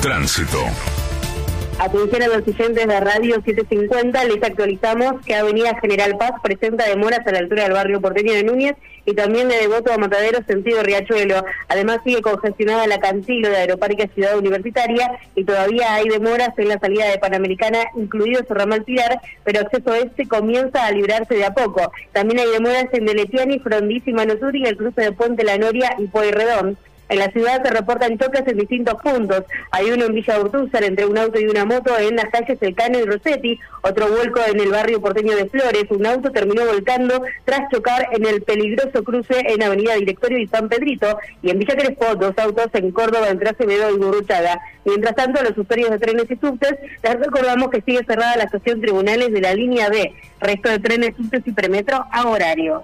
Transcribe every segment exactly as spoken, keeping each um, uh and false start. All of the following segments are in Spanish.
Tránsito. Atención a los oyentes de Radio setecientos cincuenta, les actualizamos que Avenida General Paz presenta demoras a la altura del barrio porteño de Núñez y también de Devoto a Matadero, sentido Riachuelo. Además sigue congestionada la Cantilo de Aeroparque Ciudad Universitaria y todavía hay demoras en la salida de Panamericana, incluido su ramal Pilar, pero acceso este comienza a librarse de a poco. También hay demoras en Deletiani, Frondiz y Mano Sur y el cruce de Puente La Noria y Pueyrredón. En la ciudad se reportan choques en distintos puntos. Hay uno en Villa Urtúzar entre un auto y una moto en las calles El Cano y Rossetti, otro vuelco en el barrio porteño de Flores. Un auto terminó volcando tras chocar en el peligroso cruce en Avenida Directorio y San Pedrito, y en Villa Crespo dos autos en Córdoba entre Acevedo y Gurruchaga. Mientras tanto, a los usuarios de trenes y subtes les recordamos que sigue cerrada la estación Tribunales de la línea D. Resto de trenes, subtes y premetro a horario.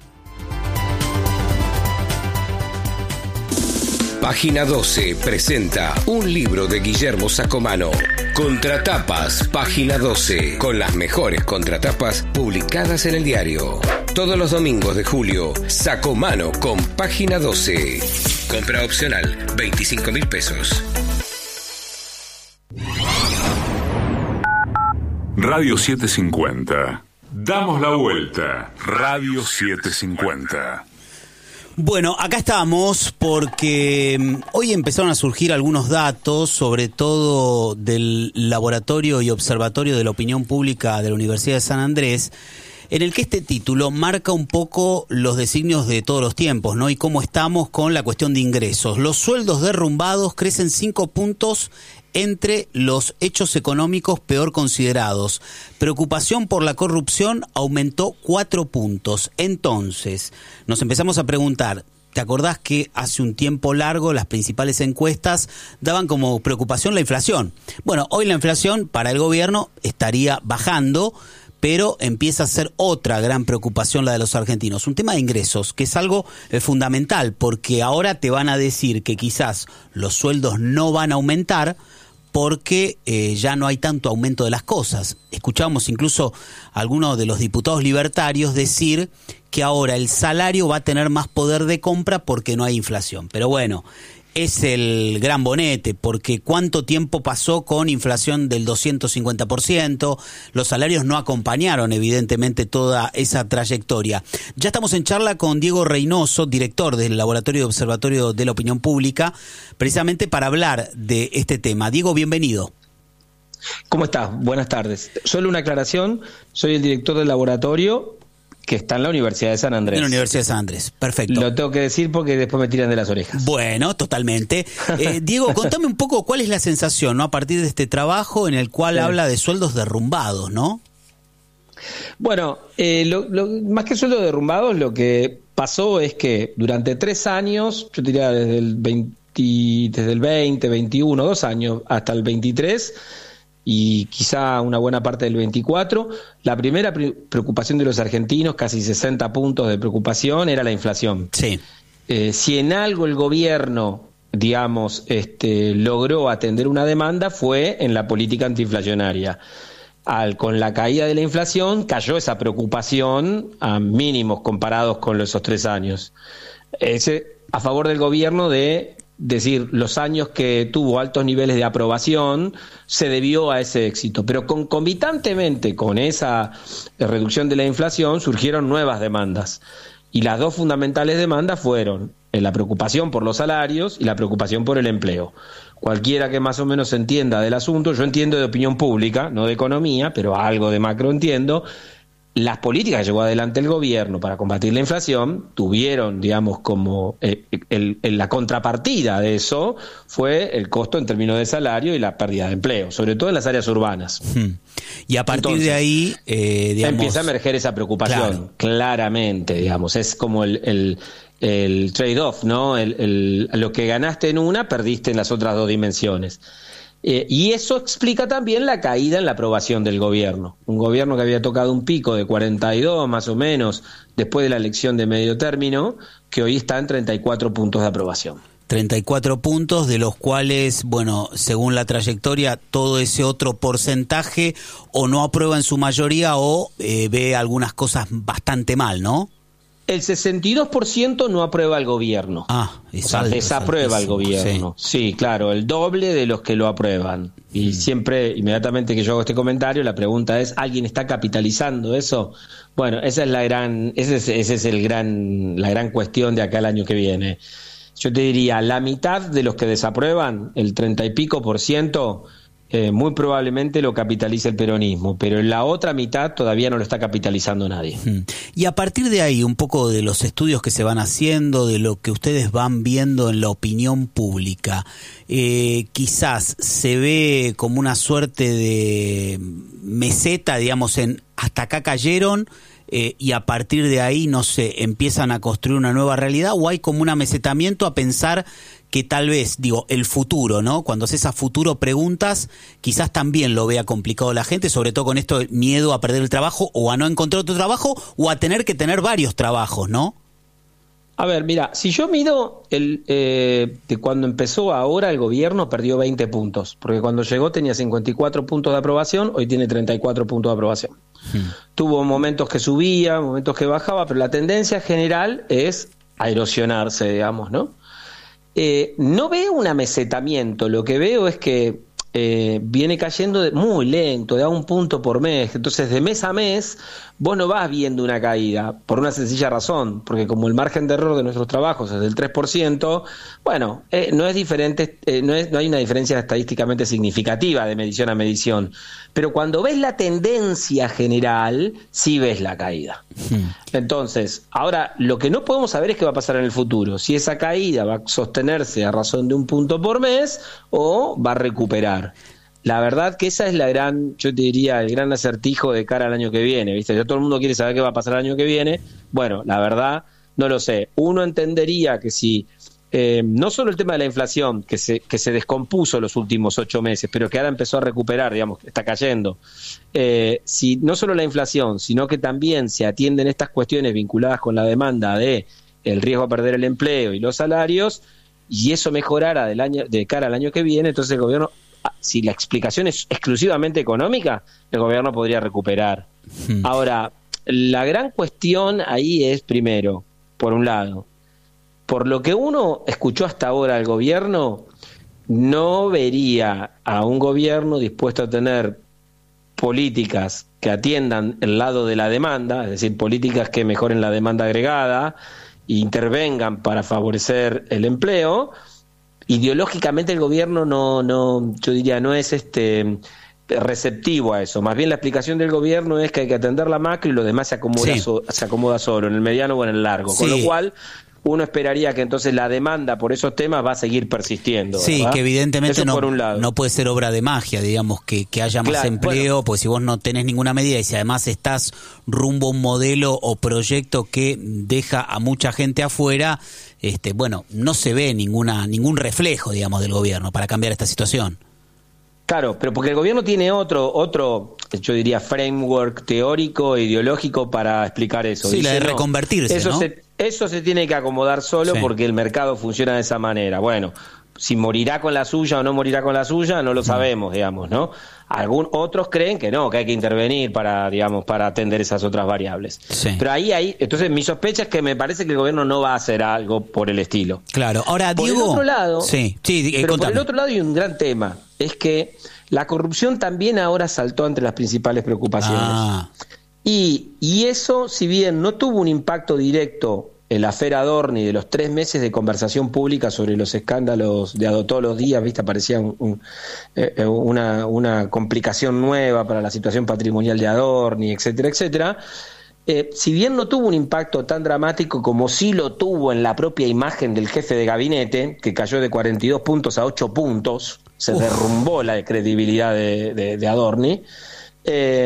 Página doce presenta un libro de Guillermo Sacomano. Contratapas, Página doce, con las mejores contratapas publicadas en el diario. Todos los domingos de julio, Sacomano con Página doce. Compra opcional, veinticinco mil pesos. Radio setecientos cincuenta. Damos la vuelta. Radio setecientos cincuenta. Bueno, acá estamos porque hoy empezaron a surgir algunos datos, sobre todo del Laboratorio y Observatorio de la Opinión Pública de la Universidad de San Andrés, en el que este título marca un poco los designios de todos los tiempos, ¿no? Y cómo estamos con la cuestión de ingresos. Los sueldos derrumbados crecen cinco puntos entre los hechos económicos peor considerados. Preocupación por la corrupción aumentó cuatro puntos. Entonces, nos empezamos a preguntar, ¿te acordás que hace un tiempo largo las principales encuestas daban como preocupación la inflación? Bueno, hoy la inflación para el gobierno estaría bajando, pero empieza a ser otra gran preocupación la de los argentinos, un tema de ingresos, que es algo eh, fundamental, porque ahora te van a decir que quizás los sueldos no van a aumentar, porque eh, ya no hay tanto aumento de las cosas. Escuchamos incluso a algunos de los diputados libertarios decir que ahora el salario va a tener más poder de compra porque no hay inflación. Pero bueno, es el gran bonete, porque cuánto tiempo pasó con inflación del doscientos cincuenta por ciento, los salarios no acompañaron evidentemente toda esa trayectoria. Ya estamos en charla con Diego Reynoso, director del Laboratorio de Observatorio de la Opinión Pública, precisamente para hablar de este tema. Diego, bienvenido. ¿Cómo estás? Buenas tardes. Solo una aclaración, soy el director del laboratorio que está en la Universidad de San Andrés. En la Universidad de San Andrés, perfecto. Lo tengo que decir porque después me tiran de las orejas. Bueno, totalmente. Eh, Diego, contame un poco cuál es la sensación, ¿no? A partir de este trabajo en el cual sí. habla de sueldos derrumbados, ¿no? Bueno, eh, lo, lo, más que sueldos derrumbados, lo que pasó es que durante tres años, yo diría desde el veinte, desde el veinte, veintiuno, dos años hasta el veintitrés, y quizá una buena parte del veinticuatro, la primera pre- preocupación de los argentinos, casi sesenta puntos de preocupación, era la inflación. Sí. Eh, si en algo el gobierno, digamos, este, logró atender una demanda, fue en la política antiinflacionaria. Al, con la caída de la inflación, cayó esa preocupación a mínimos comparados con esos tres años. Ese, a favor del gobierno de decir, los años que tuvo altos niveles de aprobación se debió a ese éxito, pero concomitantemente con esa reducción de la inflación surgieron nuevas demandas, y las dos fundamentales demandas fueron la preocupación por los salarios y la preocupación por el empleo. Cualquiera que más o menos entienda del asunto, yo entiendo de opinión pública, no de economía, pero algo de macro entiendo. Las políticas que llevó adelante el gobierno para combatir la inflación tuvieron, digamos, como eh, el, el, la contrapartida de eso fue el costo en términos de salario y la pérdida de empleo, sobre todo en las áreas urbanas. Hmm. Y a partir Entonces, de ahí, eh, digamos, empieza a emerger esa preocupación, claro. claramente, digamos, es como el, el, el trade-off, ¿no? El, el, lo que ganaste en una, perdiste en las otras dos dimensiones. Eh, y eso explica también la caída en la aprobación del gobierno. Un gobierno que había tocado un pico de cuarenta y dos más o menos después de la elección de medio término, que hoy está en treinta y cuatro puntos de aprobación. treinta y cuatro puntos, de los cuales, bueno, según la trayectoria, todo ese otro porcentaje o no aprueba en su mayoría o eh, ve algunas cosas bastante mal, ¿no? El sesenta y dos por ciento no aprueba al gobierno. Ah, es o sea, alto, desaprueba al gobierno. Sí. sí, claro, el doble de los que lo aprueban. Y mm. siempre, inmediatamente que yo hago este comentario, la pregunta es, ¿alguien está capitalizando eso? Bueno, esa es la gran, ese es, ese es el gran, la gran cuestión de acá el año que viene. Yo te diría, la mitad de los que desaprueban, el treinta y pico por ciento, Eh, muy probablemente lo capitalice el peronismo, pero en la otra mitad todavía no lo está capitalizando nadie. Y a partir de ahí, un poco de los estudios que se van haciendo, de lo que ustedes van viendo en la opinión pública, eh, quizás se ve como una suerte de meseta, digamos, en hasta acá cayeron, eh, y a partir de ahí, no sé, empiezan a construir una nueva realidad, o hay como un amesetamiento a pensar que tal vez, digo, el futuro, ¿no? Cuando haces a futuro preguntas, quizás también lo vea complicado la gente, sobre todo con esto de miedo a perder el trabajo o a no encontrar otro trabajo o a tener que tener varios trabajos, ¿no? A ver, mira, si yo mido el eh, de cuando empezó a ahora el gobierno perdió veinte puntos, porque cuando llegó tenía cincuenta y cuatro puntos de aprobación, hoy tiene treinta y cuatro puntos de aprobación. Hmm. Tuvo momentos que subía, momentos que bajaba, pero la tendencia general es a erosionarse, digamos, ¿no? Eh, no veo un amesetamiento, lo que veo es que eh, viene cayendo de, muy lento, de a un punto por mes, entonces de mes a mes vos no vas viendo una caída, por una sencilla razón, porque como el margen de error de nuestros trabajos es del tres por ciento, bueno, eh, no es diferente, eh, no, es, no hay una diferencia estadísticamente significativa de medición a medición, pero cuando ves la tendencia general, sí ves la caída. Hmm. Entonces, ahora, lo que no podemos saber es qué va a pasar en el futuro, si esa caída va a sostenerse a razón de un punto por mes o va a recuperar. La verdad que esa es la gran, yo te diría, el gran acertijo de cara al año que viene, ¿viste? Ya todo el mundo quiere saber qué va a pasar el año que viene. Bueno, la verdad, no lo sé. Uno entendería que si, eh, no solo el tema de la inflación, que se, que se descompuso los últimos ocho meses, pero que ahora empezó a recuperar, digamos, está cayendo. Eh, si no solo la inflación, sino que también se atienden estas cuestiones vinculadas con la demanda de el riesgo a perder el empleo y los salarios, y eso mejorara del año, de cara al año que viene, entonces el gobierno, si la explicación es exclusivamente económica, el gobierno podría recuperar. Hmm. Ahora, la gran cuestión ahí es, primero, por un lado, por lo que uno escuchó hasta ahora al gobierno, no vería a un gobierno dispuesto a tener políticas que atiendan el lado de la demanda, es decir, políticas que mejoren la demanda agregada e intervengan para favorecer el empleo. Ideológicamente el gobierno no, no, yo diría, no es este receptivo a eso. Más bien la explicación del gobierno es que hay que atender la macro y lo demás se acomoda, sí. so, se acomoda solo, en el mediano o en el largo. Sí. Con lo cual uno esperaría que entonces la demanda por esos temas va a seguir persistiendo. Sí, ¿verdad? Que evidentemente eso no, por un lado. no puede ser obra de magia, digamos, que, que haya más claro, empleo, bueno, pues si vos no tenés ninguna medida y si además estás rumbo a un modelo o proyecto que deja a mucha gente afuera, este, bueno, no se ve ninguna ningún reflejo, digamos, del gobierno para cambiar esta situación. Claro, pero porque el gobierno tiene otro, otro, yo diría, framework teórico e ideológico para explicar eso. Sí, Dice, la de no, reconvertirse, eso ¿no? Se, eso se tiene que acomodar solo, sí, porque el mercado funciona de esa manera. Bueno, si morirá con la suya o no morirá con la suya, no lo sabemos, digamos, ¿no? Algún, otros creen que no, que hay que intervenir para, digamos, para atender esas otras variables. Sí. Pero ahí, ahí, entonces mi sospecha es que me parece que el gobierno no va a hacer algo por el estilo. Claro, ahora por Diego... Por el otro lado, sí, sí, eh, pero contame. por el otro lado hay un gran tema, es que la corrupción también ahora saltó entre las principales preocupaciones. Ah. Y, y eso, si bien no tuvo un impacto directo en la afera Adorni de los tres meses de conversación pública sobre los escándalos de Adó todos los días, viste, aparecía un, un, eh, una, una complicación nueva para la situación patrimonial de Adorni, etcétera, etcétera. Eh, si bien no tuvo un impacto tan dramático como sí lo tuvo en la propia imagen del jefe de gabinete, que cayó de cuarenta y dos puntos a ocho puntos, se Uf. derrumbó la credibilidad de, de, de Adorni, eh,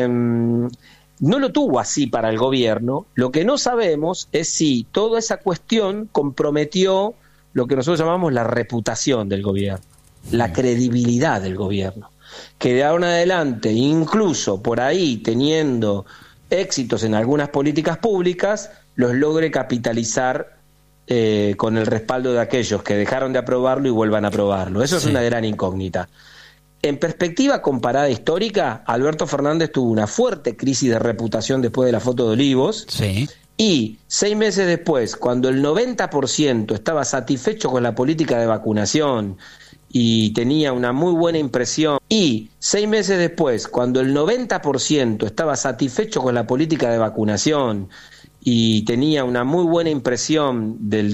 no lo tuvo así para el gobierno. Lo que no sabemos es si toda esa cuestión comprometió lo que nosotros llamamos la reputación del gobierno, la credibilidad del gobierno, que de ahora en adelante, incluso por ahí teniendo éxitos en algunas políticas públicas, los logre capitalizar eh, con el respaldo de aquellos que dejaron de aprobarlo y vuelvan a aprobarlo. Eso sí. Es una gran incógnita. En perspectiva comparada histórica, Alberto Fernández tuvo una fuerte crisis de reputación después de la foto de Olivos, sí. Y seis meses después, cuando el noventa por ciento estaba satisfecho con la política de vacunación y tenía una muy buena impresión, y seis meses después, cuando el noventa por ciento estaba satisfecho con la política de vacunación y tenía una muy buena impresión del